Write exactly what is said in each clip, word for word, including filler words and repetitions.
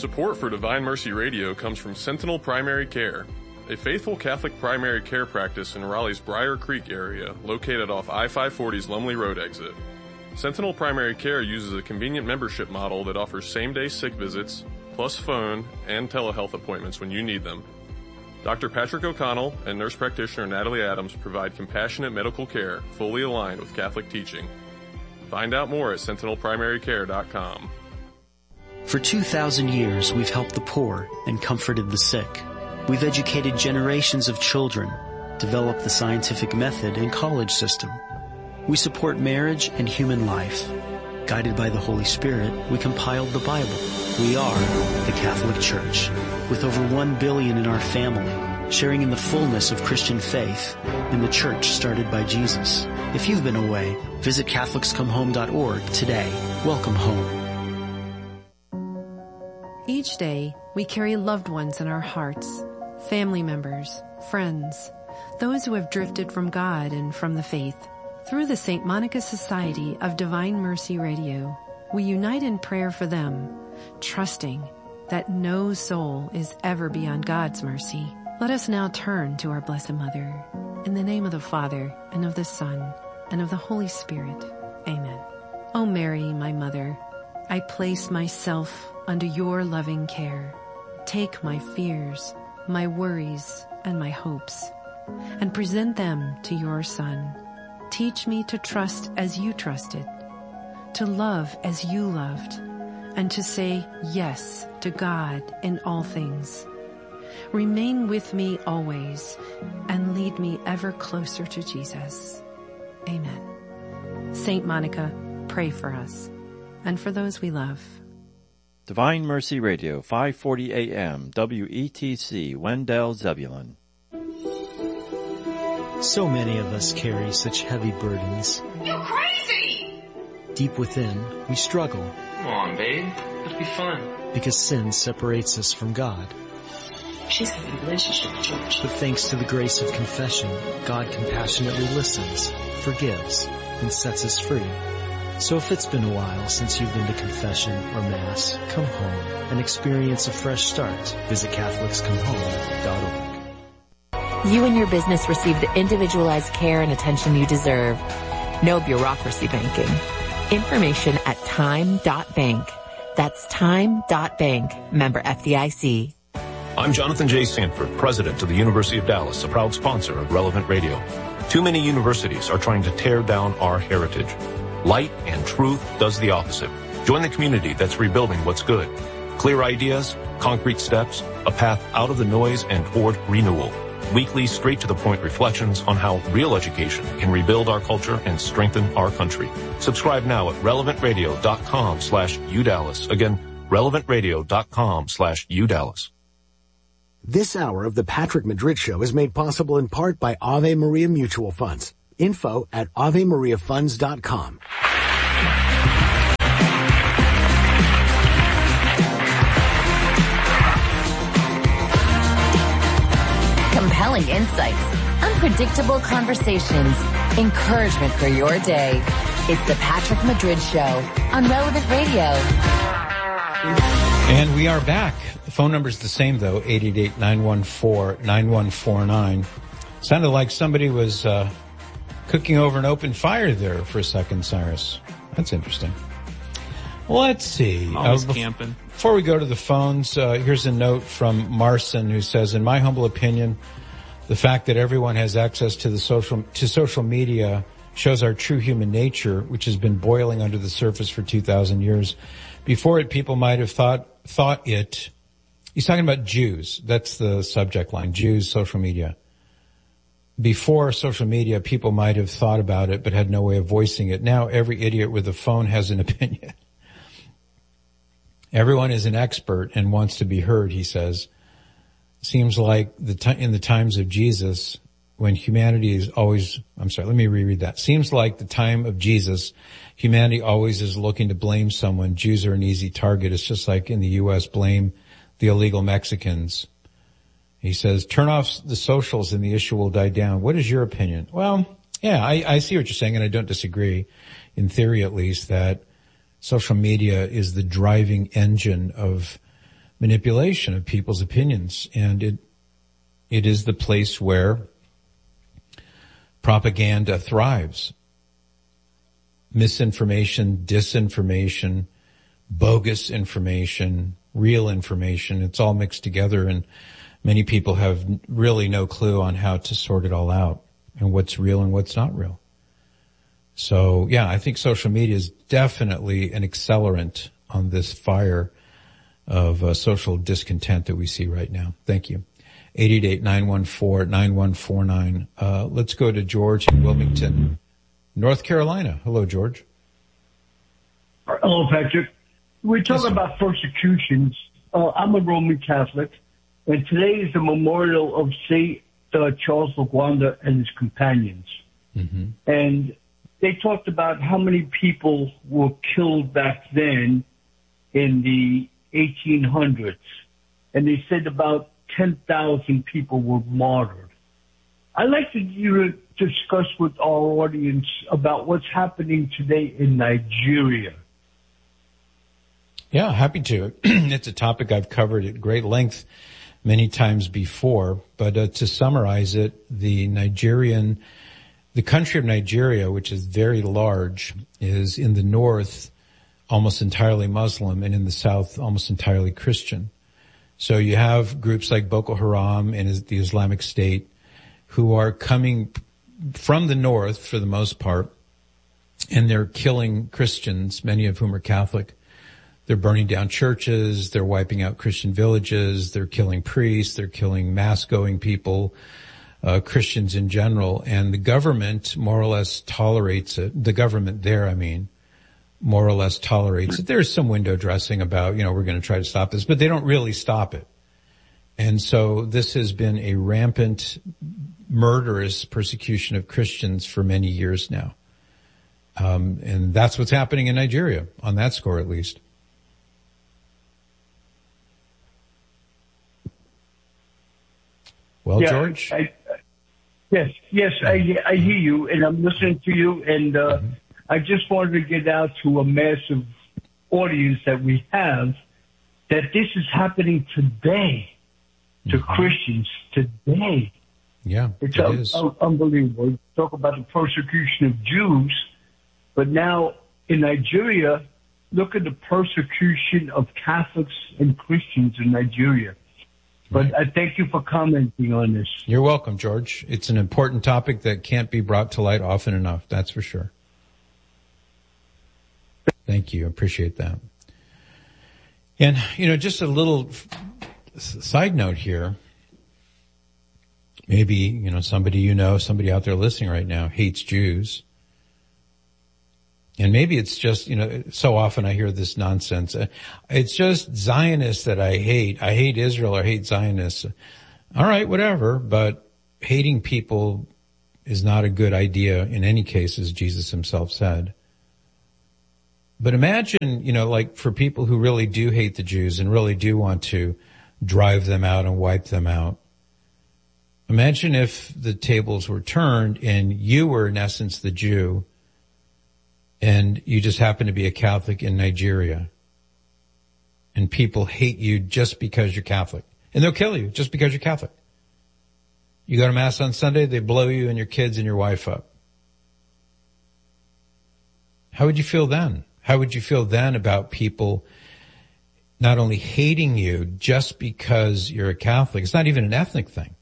Support for Divine Mercy Radio comes from Sentinel Primary Care, a faithful Catholic primary care practice in Raleigh's Briar Creek area, located off I five forty's Lumley Road exit. Sentinel Primary Care uses a convenient membership model that offers same-day sick visits, plus phone and telehealth appointments when you need them. Doctor Patrick O'Connell and nurse practitioner Natalie Adams provide compassionate medical care fully aligned with Catholic teaching. Find out more at sentinel primary care dot com. For two thousand years, we've helped the poor and comforted the sick. We've educated generations of children, developed the scientific method and college system. We support marriage and human life. Guided by the Holy Spirit, we compiled the Bible. We are the Catholic Church, with over one billion in our family, sharing in the fullness of Christian faith in the church started by Jesus. If you've been away, visit catholics come home dot org today. Welcome home. Each day, we carry loved ones in our hearts, family members, friends, those who have drifted from God and from the faith. Through the Saint Monica Society of Divine Mercy Radio, we unite in prayer for them, trusting that no soul is ever beyond God's mercy. Let us now turn to our Blessed Mother. In the name of the Father, and of the Son, and of the Holy Spirit. Amen. O Mary, my Mother, I place myself under your loving care. Take my fears, my worries, and my hopes, and present them to your Son. Teach me to trust as you trusted, to love as you loved, and to say yes to God in all things. Remain with me always, and lead me ever closer to Jesus. Amen. Saint Monica, pray for us, and for those we love. Divine Mercy Radio, five forty A M, W E T C, Wendell, Zebulon. So many of us carry such heavy burdens. You're crazy! Deep within, we struggle. Come on, babe. It'll be fun. Because sin separates us from God. She's having a relationship with George. But thanks to the grace of confession, God compassionately listens, forgives, and sets us free. So if it's been a while since you've been to confession or Mass, come home and experience a fresh start. Visit catholics come home dot org. You and your business receive the individualized care and attention you deserve. No bureaucracy banking. Information at time dot bank. That's time dot bank. Member F D I C. I'm Jonathan J. Sanford, president of the University of Dallas, a proud sponsor of Relevant Radio. Too many universities are trying to tear down our heritage. Light and truth does the opposite. Join the community that's rebuilding what's good. Clear ideas, concrete steps, a path out of the noise and toward renewal. Weekly, straight-to-the-point reflections on how real education can rebuild our culture and strengthen our country. Subscribe now at relevant radio dot com slash U Dallas. Again, relevant radio dot com slash U Dallas. This hour of the Patrick Madrid Show is made possible in part by Ave Maria Mutual Funds. Info at ave maria funds dot com. Compelling insights, unpredictable conversations, encouragement for your day. It's the Patrick Madrid Show on Relevant Radio. And we are back. The phone number is the same, though, eight eight eight, nine one four, nine one four nine. Sounded like somebody was uh, cooking over an open fire there for a second, Cyrus. That's interesting. Let's see. Always uh, camping. Before we go to the phones, uh, here's a note from Marson who says, in my humble opinion, the fact that everyone has access to the social, to social media shows our true human nature, which has been boiling under the surface for two thousand years. Before it, people might have thought, thought it, he's talking about Jews. That's the subject line, Jews, social media. Before social media, people might have thought about it, but had no way of voicing it. Now every idiot with a phone has an opinion. Everyone is an expert and wants to be heard, he says. Seems like the t- in the times of Jesus, when humanity is always, I'm sorry, let me reread that. Seems like the time of Jesus, humanity always is looking to blame someone. Jews are an easy target. It's just like in the U S, blame the illegal Mexicans. He says, turn off the socials and the issue will die down. What is your opinion? Well, yeah, I, I see what you're saying, and I don't disagree, in theory at least, that social media is the driving engine of manipulation of people's opinions. And it, it is the place where propaganda thrives. Misinformation, disinformation, bogus information, real information, it's all mixed together, and many people have really no clue on how to sort it all out and what's real and what's not real. So yeah, I think social media is definitely an accelerant on this fire of uh, social discontent that we see right now. Thank you. eight eight eight, nine one four, nine one four nine. Uh, let's go to George in Wilmington, North Carolina. Hello, George. Hello, Patrick. We talk yes, about persecutions. Uh, I'm a Roman Catholic, and today is the memorial of Saint Uh, Charles Lagwanda and his companions. Mm-hmm. And they talked about how many people were killed back then in the eighteen hundreds. And they said about ten thousand people were martyred. I'd like to you to discuss with our audience about what's happening today in Nigeria. Yeah, happy to. It's a topic I've covered at great length many times before, but uh, to summarize it, the Nigerian, the country of Nigeria, which is very large, is in the north almost entirely Muslim and in the south almost entirely Christian. So you have groups like Boko Haram and the Islamic State who are coming from the north for the most part, and they're killing Christians, many of whom are Catholic. They're burning down churches, they're wiping out Christian villages, they're killing priests, they're killing mass-going people, uh, Christians in general, and the government more or less tolerates it. The government there, I mean, more or less tolerates it. There's some window dressing about, you know, we're going to try to stop this, but they don't really stop it. And so this has been a rampant, murderous persecution of Christians for many years now. Um, and that's what's happening in Nigeria, on that score at least. Well, yeah, George? I, I, yes, yes, I, I hear you, and I'm listening to you, and uh, mm-hmm. I just wanted to get out to a massive audience that we have that this is happening today to mm-hmm. Christians today. Yeah, it's it un- is. Un- unbelievable. You talk about the persecution of Jews, but now in Nigeria, look at the persecution of Catholics and Christians in Nigeria. But I thank you for commenting on this. You're welcome, George. It's an important topic that can't be brought to light often enough. That's for sure. Thank you. I appreciate that. And, you know, just a little side note here. Maybe, you know, somebody you know, somebody out there listening right now hates Jews. And maybe it's just, you know, so often I hear this nonsense. It's just Zionists that I hate. I hate Israel or hate Zionists. All right, whatever. But hating people is not a good idea in any case, as Jesus himself said. But imagine, you know, like for people who really do hate the Jews and really do want to drive them out and wipe them out. Imagine if the tables were turned and you were in essence the Jew, and you just happen to be a Catholic in Nigeria, and people hate you just because you're Catholic, and they'll kill you just because you're Catholic. You go to Mass on Sunday, they blow you and your kids and your wife up. How would you feel then? How would you feel then about people not only hating you just because you're a Catholic? It's not even an ethnic thing.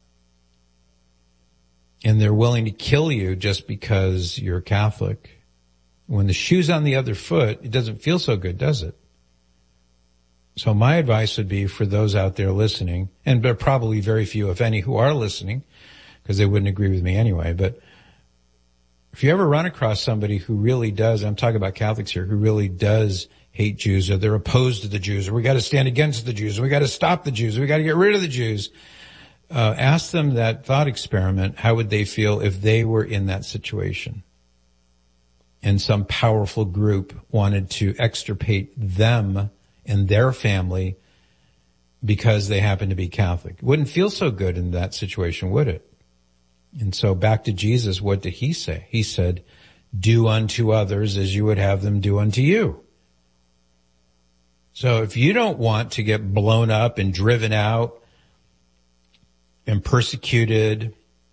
And they're willing to kill you just because you're Catholic. When the shoe's on the other foot, it doesn't feel so good, does it? So my advice would be for those out there listening, and there are probably very few, if any, who are listening, because they wouldn't agree with me anyway, but if you ever run across somebody who really does, I'm talking about Catholics here, who really does hate Jews, or they're opposed to the Jews, or we got to stand against the Jews, or we got to stop the Jews, or we got to get rid of the Jews, uh, ask them that thought experiment, how would they feel if they were in that situation? And some powerful group wanted to extirpate them and their family because they happen to be Catholic. It wouldn't feel so good in that situation, would it? And so back to Jesus, what did he say? He said, do unto others as you would have them do unto you. So if you don't want to get blown up and driven out and persecuted,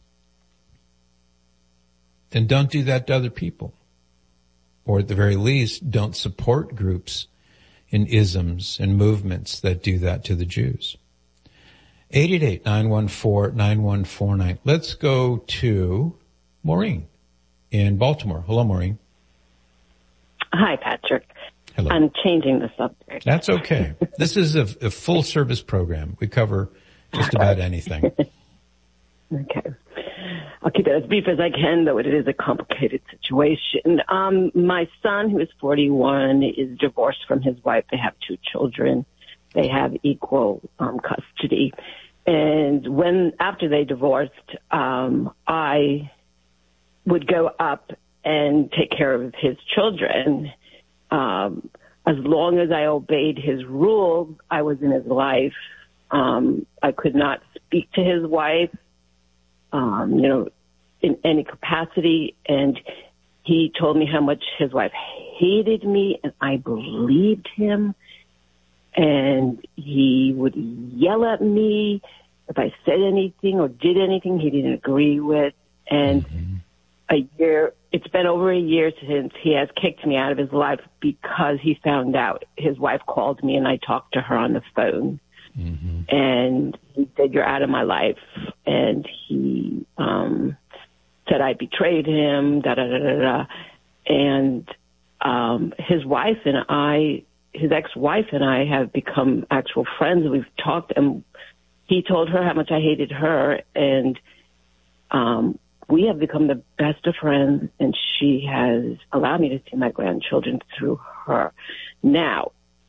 then don't do that to other people. Or at the very least, don't support groups and isms and movements that do that to the Jews. eight eight eight, nine one four, nine one four nine. Let's go to Maureen in Baltimore. Hello, Maureen. Hi, Patrick. Hello. I'm changing the subject. That's okay. This is a, a full service program. We cover just about anything. Okay. I'll keep it as brief as I can, though it is a complicated situation. Um, my son, who is forty-one, is divorced from his wife. They have two children. They have equal um, custody. And when, after they divorced, um, I would go up and take care of his children. Um, as long as I obeyed his rules, I was in his life. Um, I could not speak to his wife, um, you know, in any capacity. And he told me how much his wife hated me, and I believed him. And he would yell at me if I said anything or did anything he didn't agree with. And mm-hmm. a year, it's been over a year since he has kicked me out of his life because he found out. His wife called me and I talked to her on the phone. Mm-hmm. And he said, "You're out of my life." And he um, said I betrayed him, da da da da da. And um, his wife and I, his ex-wife and I have become actual friends. We've talked, and he told her how much I hated her, and um, we have become the best of friends, and she has allowed me to see my grandchildren through her. Now,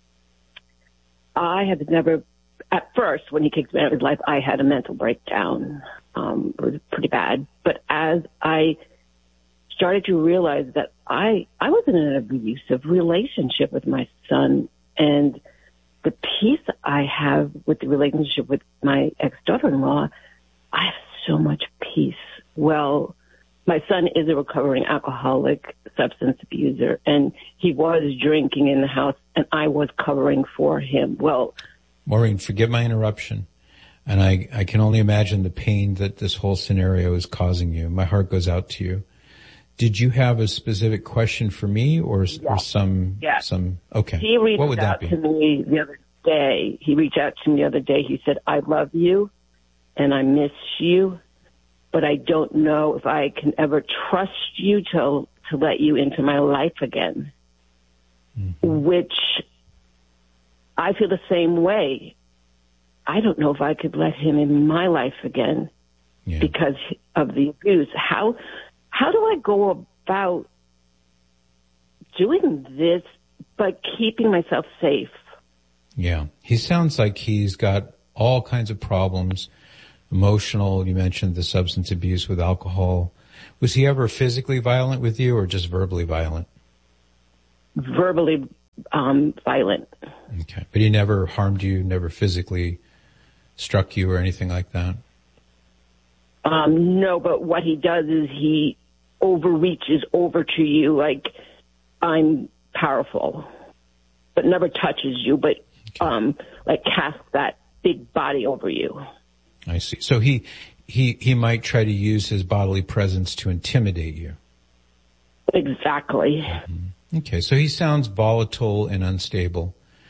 I have never, at first, when he kicked me out of his life, I had a mental breakdown. Um, it was pretty bad. But as I started to realize that I, I was in an abusive relationship with my son, and the peace I have with the relationship with my ex-daughter-in-law, I have so much peace. Well, my son is a recovering alcoholic, substance abuser, and he was drinking in the house, and I was covering for him. Well, Maureen, forgive my interruption, and I, I can only imagine the pain that this whole scenario is causing you. My heart goes out to you. Did you have a specific question for me, or, yes. or some, yes. some, okay. He reached what would out that be? to me the other day. He reached out to me the other day. He said, "I love you and I miss you, but I don't know if I can ever trust you to, to let you into my life again," mm-hmm. which I feel the same way. I don't know if I could let him in my life again yeah. because of the abuse. How, How do I go about doing this but keeping myself safe? Yeah. He sounds like he's got all kinds of problems, emotional. You mentioned the substance abuse with alcohol. Was he ever physically violent with you or just verbally violent? Verbally um, violent. Okay. But he never harmed you, never physically struck you or anything like that? Um, no, but what he does is he overreaches over to you like I'm powerful, but never touches you, but um like casts that big body over you. I see. So he he he might try to use his bodily presence to intimidate you. Exactly. Mm-hmm. Okay, so he sounds volatile and unstable,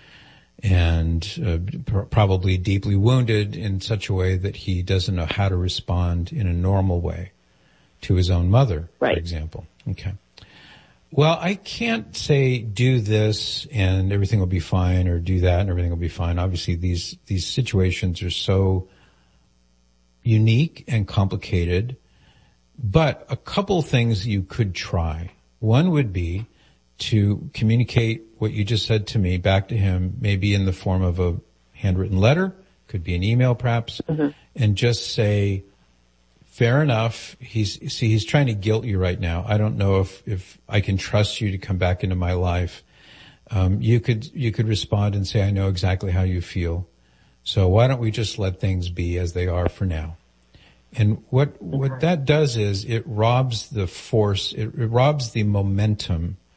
and uh, pr- probably deeply wounded in such a way that he doesn't know how to respond in a normal way to his own mother, right. for example. Okay. Well, I can't say do this and everything will be fine, or do that and everything will be fine. Obviously, these these situations are so unique and complicated. But a couple things you could try. One would be to communicate what you just said to me back to him, maybe in the form of a handwritten letter, could be an email perhaps, mm-hmm. and just say, fair enough. He's, see, he's trying to guilt you right now. I don't know if, if I can trust you to come back into my life. Um, you could, you could respond and say, I know exactly how you feel. So why don't we just let things be as they are for now? And what, what that does is it robs the force, it, it robs the momentum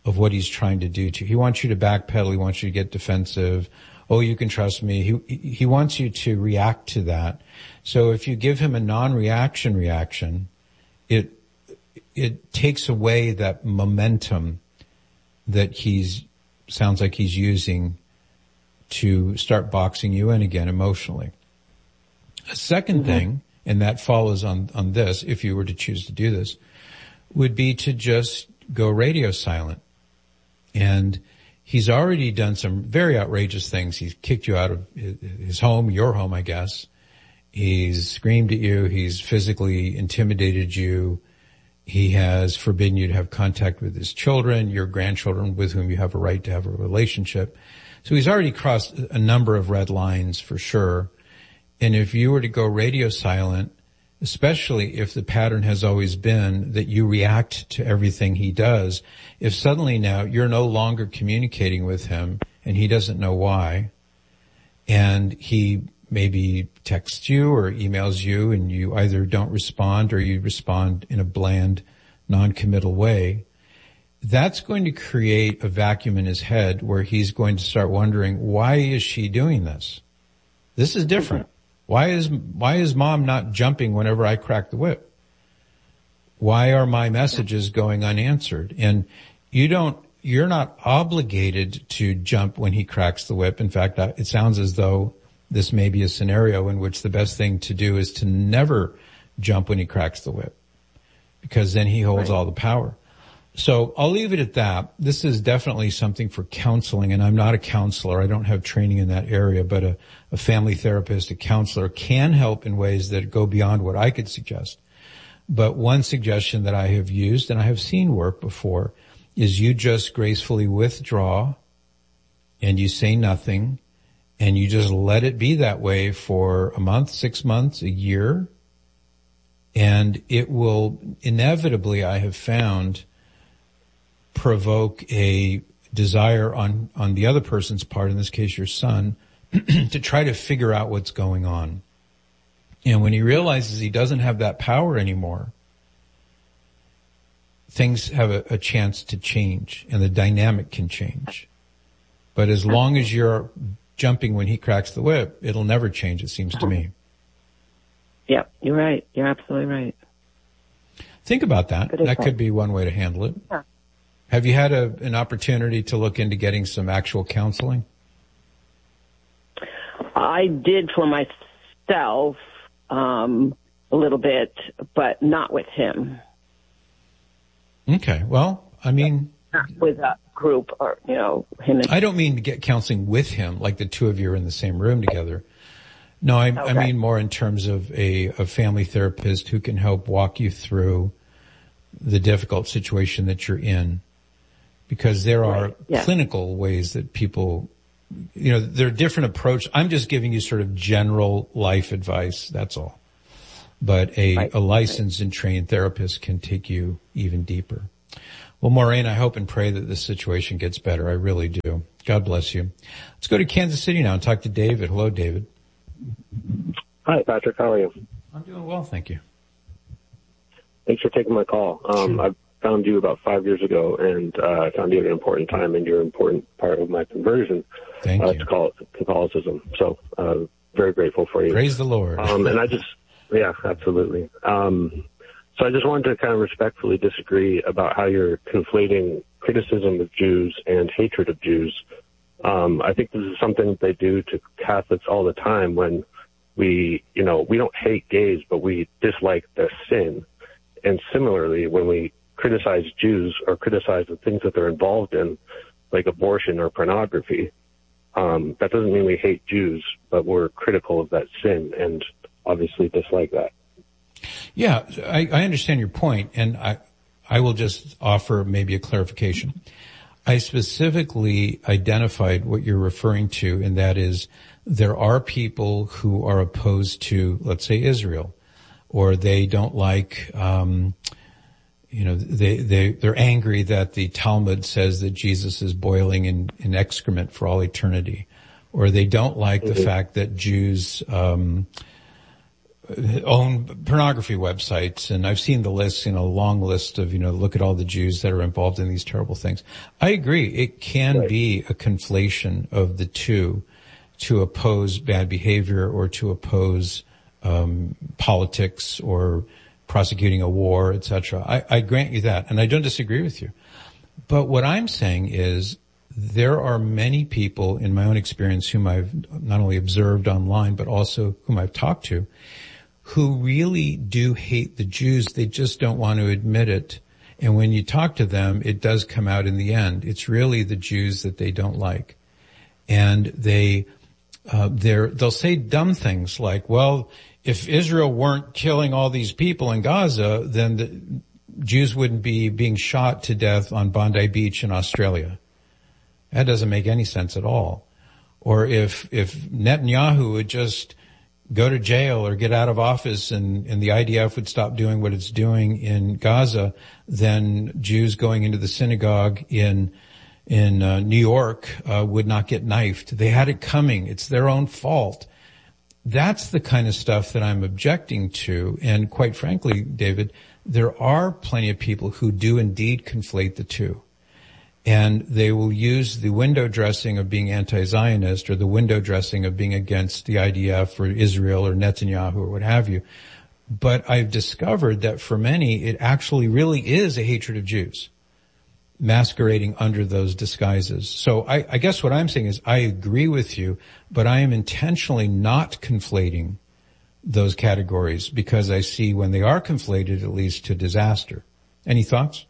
of what he's trying to do to you. He wants you to backpedal. He wants you to get defensive. Oh, you can trust me. He, he wants you to react to that. So if you give him a non-reaction reaction, it, it takes away that momentum that he's, sounds like he's using to start boxing you in again emotionally. A second mm-hmm. thing, and that follows on, on this, if you were to choose to do this, would be to just go radio silent. And he's already done some very outrageous things. He's kicked you out of his home, your home, I guess. He's screamed at you. He's physically intimidated you. He has forbidden you to have contact with his children, your grandchildren with whom you have a right to have a relationship. So he's already crossed a number of red lines for sure. And if you were to go radio silent, especially if the pattern has always been that you react to everything he does, if suddenly now you're no longer communicating with him and he doesn't know why, and he maybe texts you or emails you and you either don't respond or you respond in a bland, non-committal way, that's going to create a vacuum in his head where he's going to start wondering, why is she doing this? This is different. Why is, why is mom not jumping whenever I crack the whip? Why are my messages going unanswered? And you don't, you're not obligated to jump when he cracks the whip. In fact, it sounds as though this may be a scenario in which the best thing to do is to never jump when he cracks the whip, because then he holds right. all the power. So I'll leave it at that. This is definitely something for counseling, and I'm not a counselor. I don't have training in that area, but a, a family therapist, a counselor can help in ways that go beyond what I could suggest. But one suggestion that I have used, and I have seen work before, is you just gracefully withdraw and you say nothing and you just let it be that way for a month, six months, a year. And it will inevitably, I have found, provoke a desire on, on the other person's part, in this case your son, to try to figure out what's going on. And when he realizes he doesn't have that power anymore, things have a, a chance to change and the dynamic can change. But as long as you're jumping when he cracks the whip, it'll never change, it seems to me. Yeah, you're right. You're absolutely right. Think about that. That could be one way to handle it. Yeah. Have you had a, an opportunity to look into getting some actual counseling? I did for myself um, a little bit, but not with him. Okay. Well, I mean... Not with a group or, you know, him and... I don't mean to get counseling with him, like the two of you are in the same room together. No, I, okay. I mean more in terms of a, a family therapist who can help walk you through the difficult situation that you're in. Because there are right. yeah. clinical ways that people, you know, there are different approaches. I'm just giving you sort of general life advice, that's all. But a, right. a licensed right. and trained therapist can take you even deeper. Well, Maureen, I hope and pray that this situation gets better. I really do. God bless you. Let's go to Kansas City now and talk to David. Hello, David. Hi, Patrick. How are you? I'm doing well, thank you. Thanks for taking my call. Um, sure. I found you about five years ago, and uh, I found you at an important time, and you're an important part of my conversion Thank uh, you. to Catholicism. So, uh, very grateful for you. Praise the Lord. Um, and I just, yeah, absolutely. Um, so I just wanted to kind of respectfully disagree about how you're conflating criticism of Jews and hatred of Jews. Um, I think this is something that they do to Catholics all the time when we, you know, we don't hate gays, but we dislike their sin. And similarly, when we criticize Jews or criticize the things that they're involved in, like abortion or pornography, um, that doesn't mean we hate Jews, but we're critical of that sin and obviously dislike that. Yeah, I, I understand your point, and I, I will just offer maybe a clarification. I specifically identified what you're referring to, and that is there are people who are opposed to, let's say, Israel, or they don't like, um, you know, they, they, they're angry that the Talmud says that Jesus is boiling in, in excrement for all eternity, or they don't like mm-hmm. the fact that Jews, um, own pornography websites, and I've seen the list, you know, long list of, you know, look at all the Jews that are involved in these terrible things. I agree. It can right. be a conflation of the two to oppose bad behavior or to oppose um politics or prosecuting a war, et cetera. I, I grant you that, and I don't disagree with you. But what I'm saying is there are many people in my own experience whom I've not only observed online, but also whom I've talked to, who really do hate the Jews. They just don't want to admit it. And when you talk to them, it does come out in the end. It's really the Jews that they don't like. And they, uh, they're, they'll say dumb things like, well, if Israel weren't killing all these people in Gaza, then the Jews wouldn't be being shot to death on Bondi Beach in Australia. That doesn't make any sense at all. Or if, if Netanyahu would just go to jail or get out of office and, and the I D F would stop doing what it's doing in Gaza, then Jews going into the synagogue in, in uh, New York, uh, would not get knifed. They had it coming. It's their own fault. That's the kind of stuff that I'm objecting to. And quite frankly, David, there are plenty of people who do indeed conflate the two. And they will use the window dressing of being anti-Zionist or the window dressing of being against the I D F or Israel or Netanyahu or what have you. But I've discovered that for many, it actually really is a hatred of Jews masquerading under those disguises. So I, I guess what I'm saying is I agree with you, but I am intentionally not conflating those categories because I see when they are conflated, it leads to disaster. Any thoughts?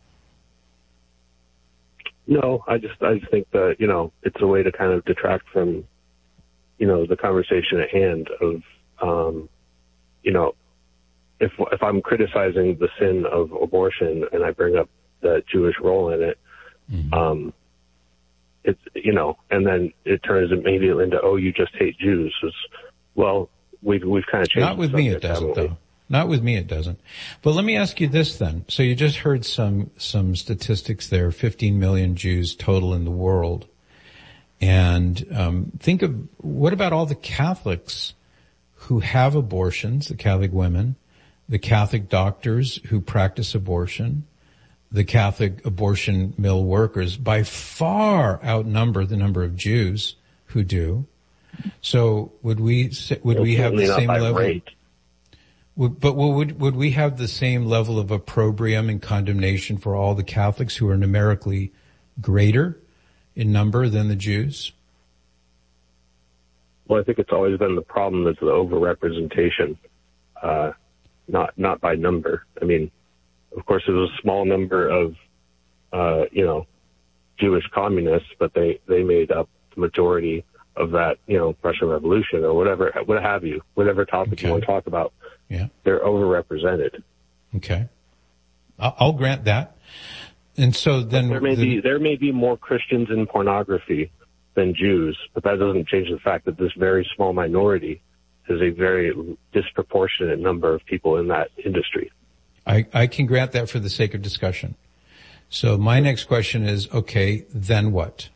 No, I just, I just think that, you know, it's a way to kind of detract from, you know, the conversation at hand of, um, you know, if, if I'm criticizing the sin of abortion and I bring up the Jewish role in it, mm-hmm. um, it's, you know, and then it turns immediately into, oh, you just hate Jews. It's, well, we've, we've kind of changed. Not with me, it doesn't, though. Not with me, it doesn't. But let me ask you this then. So you just heard some, some statistics there, fifteen million Jews total in the world. And, um, think of, what about all the Catholics who have abortions, the Catholic women, the Catholic doctors who practice abortion, the Catholic abortion mill workers by far outnumber the number of Jews who do. So would we, would we have the same level? Rate. Would, but would, would we have the same level of opprobrium and condemnation for all the Catholics who are numerically greater in number than the Jews? Well, I think it's always been the problem is the overrepresentation, uh, not, not by number. I mean, of course, it was a small number of, uh, you know, Jewish communists, but they, they made up the majority of that, you know, Russian Revolution or whatever, what have you, whatever topic okay. you want to talk about. Yeah. They're overrepresented. Okay. I'll grant that. And so then but there may the, be, there may be more Christians in pornography than Jews, but that doesn't change the fact that this very small minority is a very disproportionate number of people in that industry. I, I can grant that for the sake of discussion. So my next question is, okay, then what?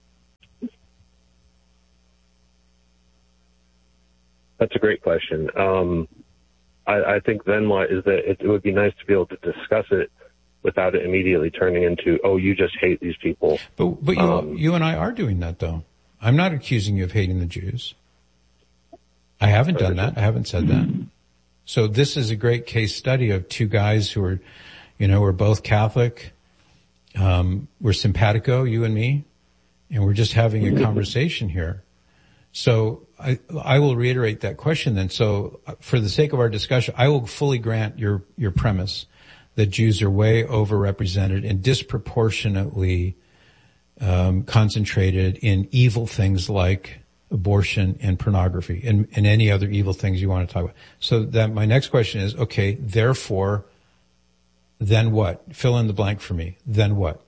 That's a great question. Um, I, I think then what is that it, it would be nice to be able to discuss it without it immediately turning into, oh, you just hate these people. But, but you, um, you and I are doing that though. I'm not accusing you of hating the Jews. I haven't done that. I haven't said that. So this is a great case study of two guys who are, you know, we're both Catholic. Um, we're simpatico, you and me, and we're just having a conversation here. So I, I will reiterate that question then. So for the sake of our discussion, I will fully grant your, your premise that Jews are way overrepresented and disproportionately, um, concentrated in evil things like abortion and pornography and, and any other evil things you want to talk about. So that my next question is, okay, therefore, then what? Fill in the blank for me. Then what?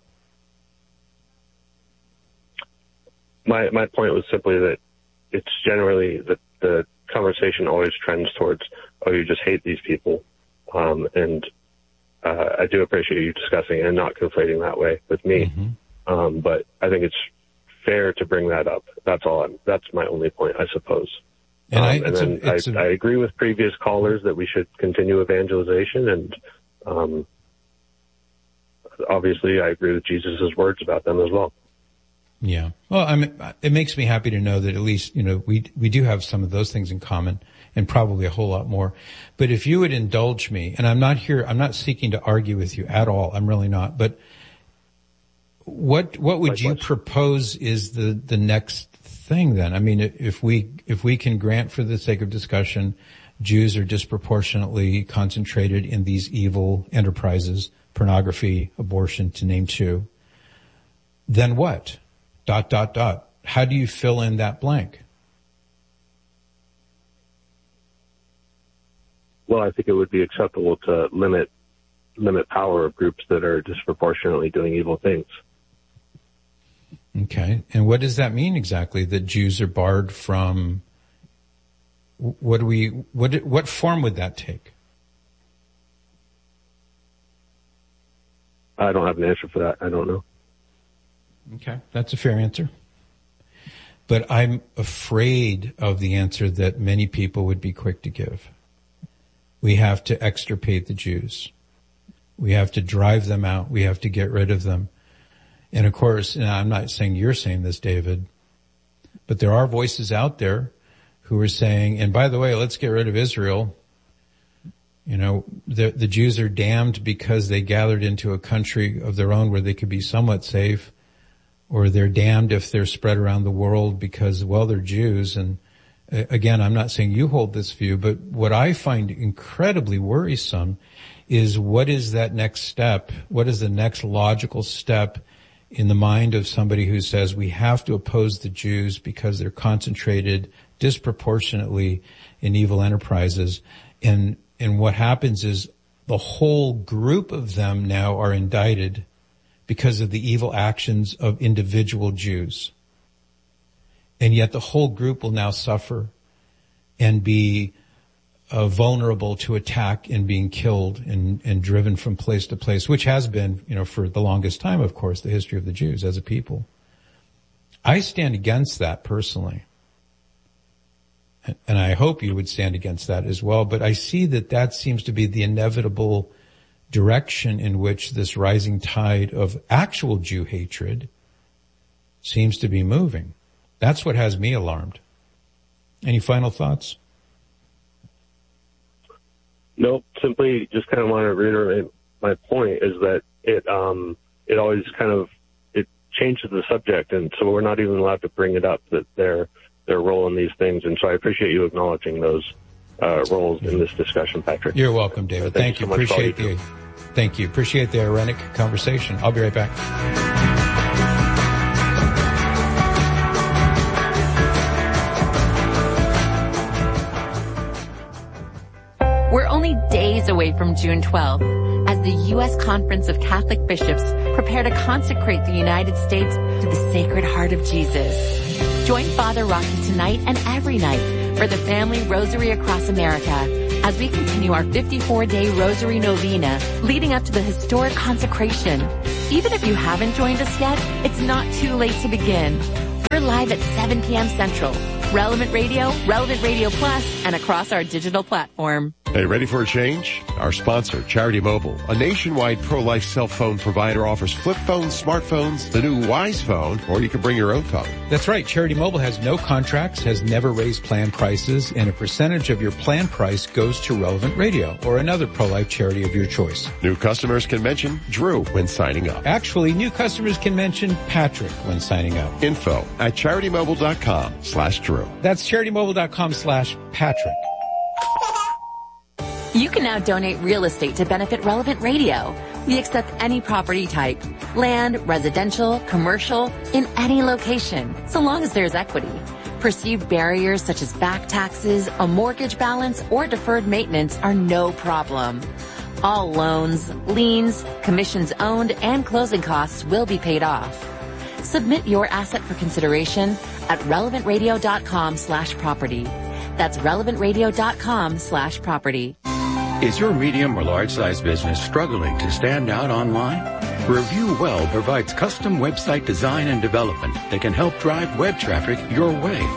My, my point was simply that it's generally that the conversation always trends towards, oh, you just hate these people. Um, and, uh, I do appreciate you discussing it and not conflating that way with me. Mm-hmm. Um, but I think it's fair to bring that up. That's all. I'm, that's my only point, I suppose. And, um, I, and it's then a, it's I, a, I agree with previous callers that we should continue evangelization, and um, obviously I agree with Jesus' words about them as well. Yeah. Well, I mean, it makes me happy to know that at least, you know, we, we do have some of those things in common, and probably a whole lot more. But if you would indulge me, and I'm not here, I'm not seeking to argue with you at all. I'm really not. But what, what would you propose is the, the next thing then? I mean, if we, if we can grant for the sake of discussion, Jews are disproportionately concentrated in these evil enterprises, pornography, abortion, to name two, then what? Dot, dot, dot. How do you fill in that blank? Well, I think it would be acceptable to limit limit power of groups that are disproportionately doing evil things. Okay. And what does that mean exactly, that Jews are barred from, what do we, what, what form would that take? I don't have an answer for that. I don't know. Okay. That's a fair answer. But I'm afraid of the answer that many people would be quick to give. We have to extirpate the Jews. We have to drive them out. We have to get rid of them. And of course, and I'm not saying you're saying this, David, but there are voices out there who are saying, and by the way, let's get rid of Israel. You know, the, the Jews are damned because they gathered into a country of their own where they could be somewhat safe, or they're damned if they're spread around the world because, well, they're Jews. And uh, again, I'm not saying you hold this view, but what I find incredibly worrisome is what is that next step? What is the next logical step in the mind of somebody who says we have to oppose the Jews because they're concentrated disproportionately in evil enterprises? And, and what happens is the whole group of them now are indicted because of the evil actions of individual Jews. And yet the whole group will now suffer and be uh, vulnerable to attack and being killed and, and driven from place to place, which has been, you know, for the longest time, of course, the history of the Jews as a people. I stand against that personally. And I hope you would stand against that as well. But I see that that seems to be the inevitable direction in which this rising tide of actual Jew hatred seems to be moving. That's what has me alarmed. Any final thoughts? Nope. Simply just kind of want to reiterate my point is that it, um, it always kind of, it changes the subject. And so we're not even allowed to bring it up, that their, their role in these things. And so I appreciate you acknowledging those, uh, roles in this discussion, Patrick. You're welcome, David. Uh, thank, thank you. you so Appreciate the, thank you. Appreciate the ironic conversation. I'll be right back. We're only days away from June twelfth as the U S Conference of Catholic Bishops prepare to consecrate the United States to the Sacred Heart of Jesus. Join Father Rocky tonight and every night for the Family Rosary Across America as we continue our fifty-four day Rosary Novena leading up to the historic consecration. Even if you haven't joined us yet, it's not too late to begin. We're live at seven p.m. Central. Relevant Radio, Relevant Radio Plus, and across our digital platform. Hey, ready for a change? Our sponsor, Charity Mobile, a nationwide pro-life cell phone provider, offers flip phones, smartphones, the new Wise Phone, or you can bring your own phone. That's right. Charity Mobile has no contracts, has never raised plan prices, and a percentage of your plan price goes to Relevant Radio or another pro-life charity of your choice. New customers can mention Drew when signing up. Actually, new customers can mention Patrick when signing up. Info at CharityMobile.com slash Drew. That's CharityMobile.com slash Patrick. You can now donate real estate to benefit Relevant Radio. We accept any property type, land, residential, commercial, in any location, so long as there's equity. Perceived barriers such as back taxes, a mortgage balance, or deferred maintenance are no problem. All loans, liens, commissions owned, and closing costs will be paid off. Submit your asset for consideration at relevantradio.com slash property. That's relevantradio.com slash property. Is your medium or large-size business struggling to stand out online? Review Well provides custom website design and development that can help drive web traffic your way.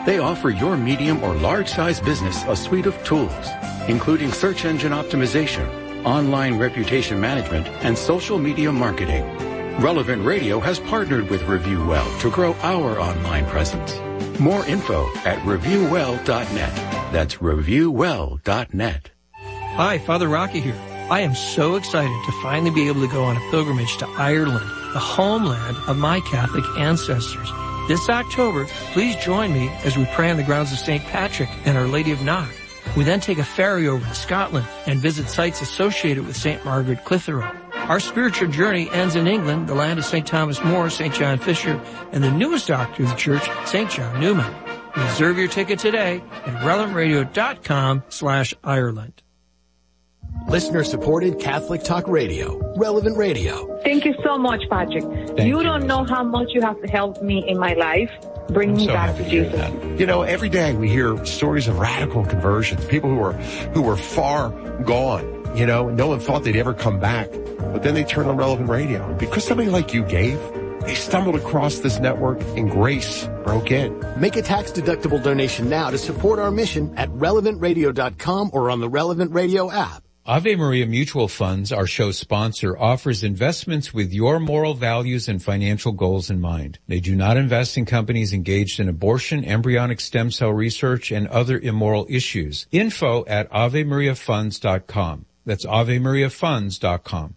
They offer your medium or large-size business a suite of tools, including search engine optimization, online reputation management, and social media marketing. Relevant Radio has partnered with ReviewWell to grow our online presence. More info at review well dot net. That's review well dot net. Hi, Father Rocky here. I am so excited to finally be able to go on a pilgrimage to Ireland, the homeland of my Catholic ancestors. This October, please join me as we pray on the grounds of Saint Patrick and Our Lady of Knock. We then take a ferry over to Scotland and visit sites associated with Saint Margaret Clitheroe. Our spiritual journey ends in England, the land of Saint Thomas More, Saint John Fisher, and the newest doctor of the church, Saint John Newman. Reserve your ticket today at relevant radio dot com slash Ireland. Listener-supported Catholic Talk Radio, Relevant Radio. Thank you so much, Patrick. Thank you you. don't know how much you have helped me in my life. Bring me so back to Jesus. You know, every day we hear stories of radical conversions, people who are who were far gone, you know, no one thought they'd ever come back. But then they turned on Relevant Radio. And because somebody like you gave, they stumbled across this network and grace broke in. Make a tax-deductible donation now to support our mission at relevant radio dot com or on the Relevant Radio app. Ave Maria Mutual Funds, our show sponsor, offers investments with your moral values and financial goals in mind. They do not invest in companies engaged in abortion, embryonic stem cell research, and other immoral issues. Info at ave maria funds dot com. That's ave maria funds dot com.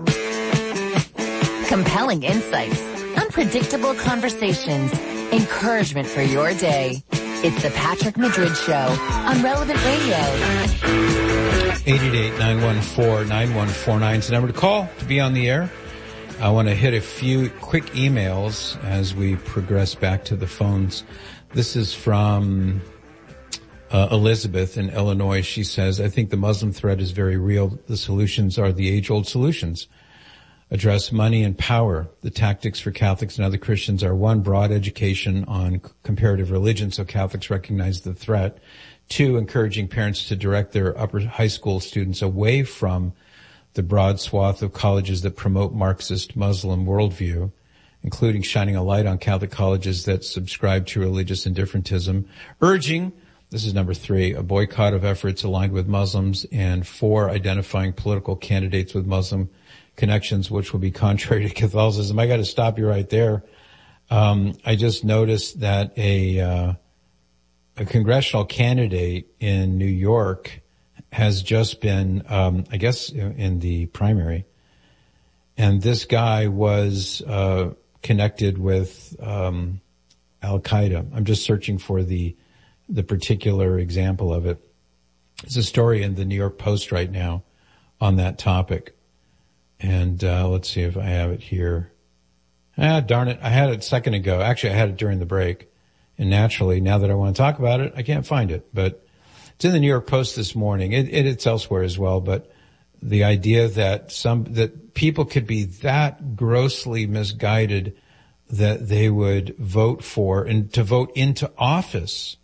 Compelling insights, unpredictable conversations, encouragement for your day. It's the Patrick Madrid Show on Relevant Radio. eight eight eight, nine one four, nine one four nine is the number to call to be on the air. I want to hit a few quick emails as we progress back to the phones. This is from uh, Elizabeth in Illinois. She says, I think the Muslim threat is very real. The solutions are the age-old solutions. Address money and power. The tactics for Catholics and other Christians are, one, broad education on comparative religion so Catholics recognize the threat. Two, encouraging parents to direct their upper high school students away from the broad swath of colleges that promote Marxist Muslim worldview, including shining a light on Catholic colleges that subscribe to religious indifferentism. Urging, this is number three, a boycott of efforts aligned with Muslims. And four, identifying political candidates with Muslim connections, which will be contrary to Catholicism. I got to stop you right there. Um, I just noticed that a, uh, a congressional candidate in New York has just been, um, I guess, in the primary, and this guy was uh, connected with um, Al Qaeda. I'm just searching for the the particular example of it. There's a story in the New York Post right now on that topic, and uh, let's see if I have it here. Ah, darn it! I had it a second ago. Actually, I had it during the break. And naturally, now that I want to talk about it, I can't find it. But it's in the New York Post this morning. It, it, it's elsewhere as well. But the idea that some that people could be that grossly misguided that they would vote for and to vote into office.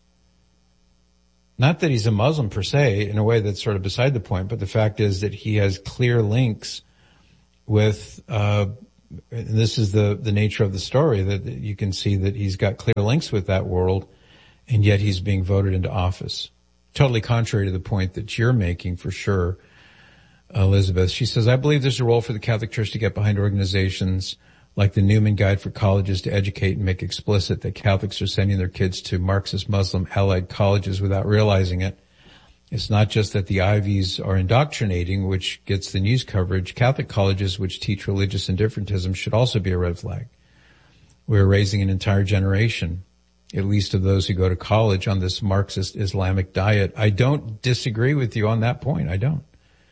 Not that he's a Muslim per se, in a way that's sort of beside the point, but the fact is that he has clear links with uh and this is the, the nature of the story, that you can see that he's got clear links with that world, and yet he's being voted into office. Totally contrary to the point that you're making, for sure, Elizabeth. She says, I believe there's a role for the Catholic Church to get behind organizations like the Newman Guide for Colleges to educate and make explicit that Catholics are sending their kids to Marxist Muslim allied colleges without realizing it. It's not just that the Ivies are indoctrinating, which gets the news coverage. Catholic colleges which teach religious indifferentism should also be a red flag. We're raising an entire generation, at least of those who go to college, on this Marxist Islamic diet. I don't disagree with you on that point. I don't.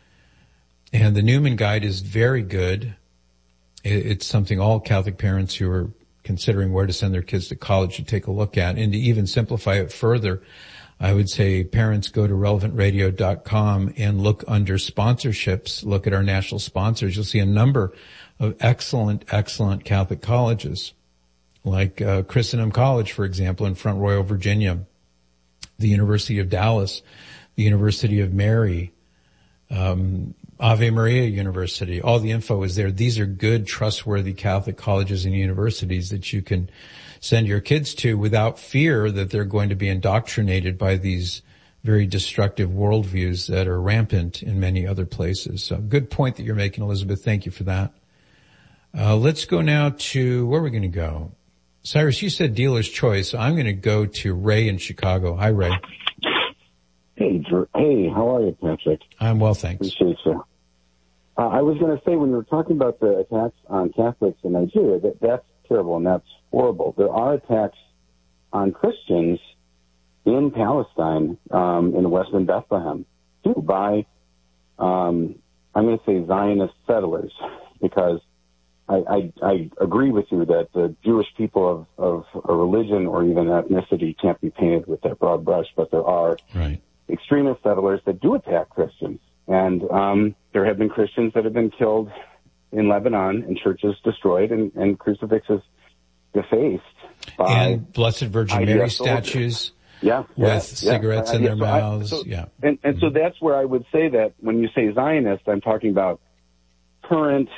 And the Newman Guide is very good. It's something all Catholic parents who are considering where to send their kids to college should take a look at. And to even simplify it further, I would say parents go to relevant radio dot com and look under sponsorships. Look at our national sponsors. You'll see a number of excellent, excellent Catholic colleges, like uh, Christendom College, for example, in Front Royal, Virginia, the University of Dallas, the University of Mary, um, Ave Maria University. All the info is there. These are good, trustworthy Catholic colleges and universities that you can send your kids to without fear that they're going to be indoctrinated by these very destructive worldviews that are rampant in many other places. So good point that you're making, Elizabeth. Thank you for that. Uh, let's go now to, where are we going to go? Cyrus, you said dealer's choice. I'm going to go to Ray in Chicago. Hi, Ray. Hey, hey, how are you, Patrick? I'm well, thanks. Appreciate you. Uh, I was going to say, when you were talking about the attacks on Catholics in Nigeria, that that's terrible and that's horrible. There are attacks on Christians in Palestine, um, in Western Bethlehem, too, by, um, I'm going to say Zionist settlers, because I, I, I agree with you that the Jewish people of, of a religion or even ethnicity can't be painted with that broad brush, but there are right. extremist settlers that do attack Christians. And um, there have been Christians that have been killed in Lebanon and churches destroyed and, and crucifixes defaced by and Blessed Virgin Mary statues. Yeah, with yeah, cigarettes yeah. in their so I, mouths. so, yeah, and and so that's where I would say that when you say Zionist, I'm talking about current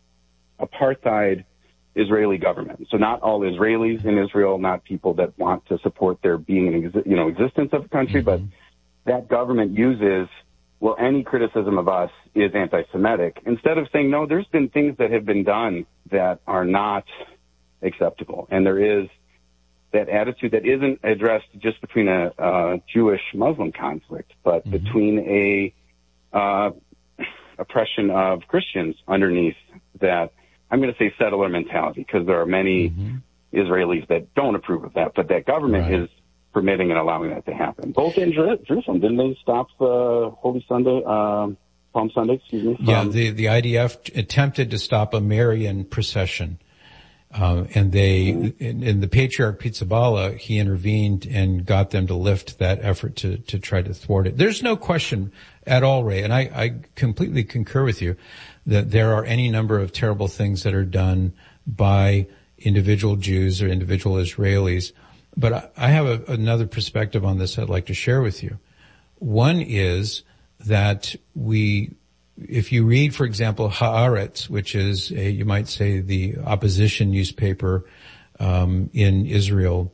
apartheid Israeli government. So not all Israelis in Israel, not people that want to support their being and exi- you know existence of the country, mm-hmm. but that government uses, well, any criticism of us is anti-Semitic, instead of saying, no, there's been things that have been done that are not acceptable, and there is that attitude that isn't addressed just between a, a Jewish-Muslim conflict, but mm-hmm. between a uh, oppression of Christians underneath that, I'm going to say settler mentality, because there are many mm-hmm. Israelis that don't approve of that, but that government right. is permitting and allowing that to happen. Both in Jer- Jerusalem, didn't they stop the Holy Sunday, uh, Palm Sunday, excuse me? From- yeah, the, the I D F attempted to stop a Marian procession. Um, and they, in, in the Patriarch Pizzaballa, he intervened and got them to lift that effort to, to try to thwart it. There's no question at all, Ray, and I, I completely concur with you that there are any number of terrible things that are done by individual Jews or individual Israelis. But I, I have a, another perspective on this I'd like to share with you. One is that we, if you read, for example, Haaretz, which is a, you might say the opposition newspaper um, in Israel,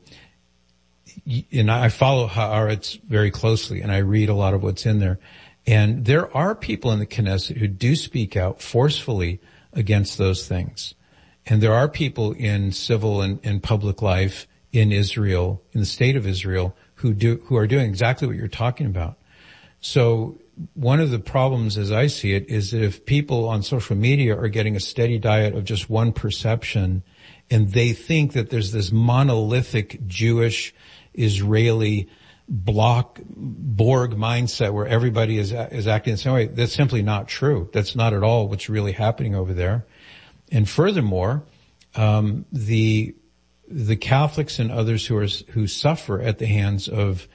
and I follow Haaretz very closely, and I read a lot of what's in there. And there are people in the Knesset who do speak out forcefully against those things. And there are people in civil and, and public life in Israel, in the state of Israel, who do, who are doing exactly what you're talking about. So one of the problems, as I see it, is that if people on social media are getting a steady diet of just one perception, and they think that there's this monolithic Jewish, Israeli block Borg mindset where everybody is is acting the same way, that's simply not true. That's not at all what's really happening over there. And furthermore, um, the the Catholics and others who are who suffer at the hands of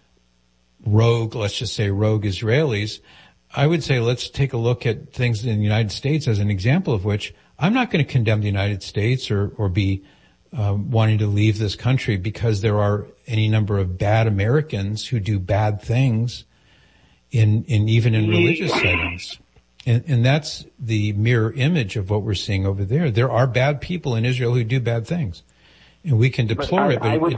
rogue, let's just say rogue Israelis, I would say let's take a look at things in the United States as an example of which I'm not going to condemn the United States or, or be uh, wanting to leave this country because there are any number of bad Americans who do bad things in, in even in religious settings. And, and that's the mirror image of what we're seeing over there. There are bad people in Israel who do bad things. And we can deplore but I, it, but I would